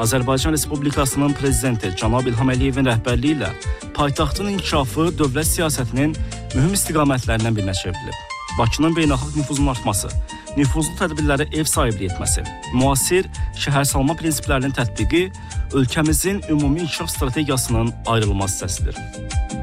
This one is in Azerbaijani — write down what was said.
Azərbaycan Respublikasının prezidenti Cənab İlham Əliyevin rəhbərliyi ilə paytaxtın inkişafı dövlət siyasətinin mühüm istiqamətlərindən birinə çevrilib. Bakının beynəlxalq nüfuzunun artması, nüfuzlu tədbirlərə ev sahibliyi etməsi, müasir şəhərsalma prinsiplərinin tətbiqi ölkəmizin ümumi inkişaf strategiyasının ayrılmaz hissəsidir.